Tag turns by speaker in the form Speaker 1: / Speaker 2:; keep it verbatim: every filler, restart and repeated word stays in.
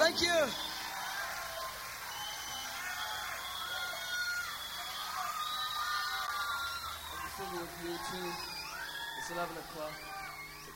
Speaker 1: Thank you. I'm singing with you too. It's eleven o'clock.